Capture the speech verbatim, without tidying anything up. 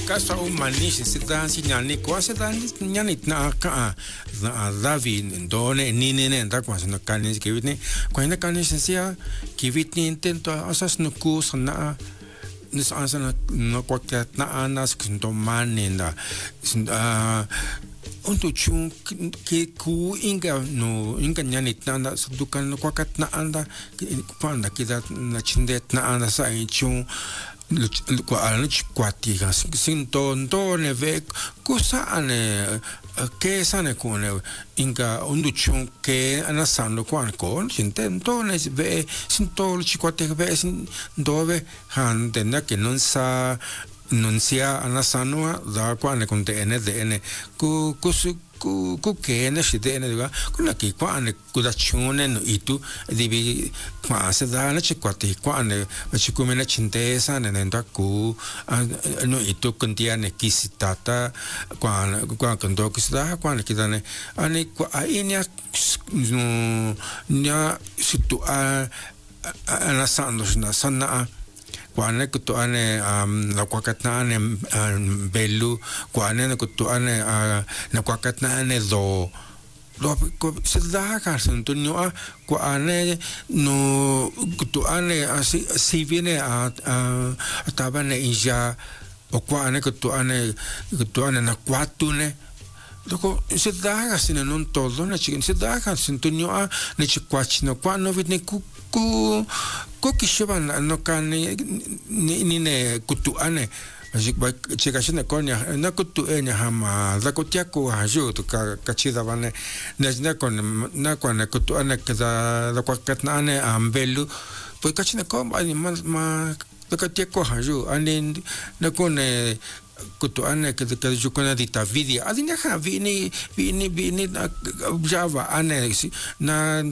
caso humanish se dan señal ni cosa dan ni na ka na davi done ni ni ne da kwa na kanis que vitni kwa na kanis sia que vitni intento asas no kus na nis asana no kwakta na anas kundo manenda untuk chung ke ku inga no inga nyani na dukan kwakat na anda panda kita na chindet na anda sa chung kwa alch kwati gas sinto ndone ve cosa ane ke sane kone inga undu chung ke anasando kwan kon sintento ne ve sinto chikwate ve sin dove han tenda que non sa non sia anasano da kwane konte ene de ene ku ku ku ku ke ne shide ene ga kuna ki kwane kudachione no itu divi kwa se da na chikwate kwane chikume na chintesa ne nda ku no itu kuntia ne kisitata kwa kwa kondo kisida kwane kidane ani kwa inya no nya situ a anasando na sana kwane kuto ane na kwakatna ane belu kwane na kuto ane na kwakatna ane do do se da ka santo no a kwane no kuto ane asi si viene a a tabane inja o kwane kuto ane kuto ane na kwatune Doko se daga sine non todo na chicken se daga sintonio a ne chikwach no kwa no vitne ku ku ku kishaban no kan ni ni ne kutu ane asik ba cheka shine konya na kutu enya hama da kotia ko haju to ka kachida bane ne na kon na kon kutu ane kada da kwa katna ane ambelu pues kachine kom ani ma ma da kotia ko haju ane na kon kutu ane que que yo con adita video adina ha vini vini vini java ane na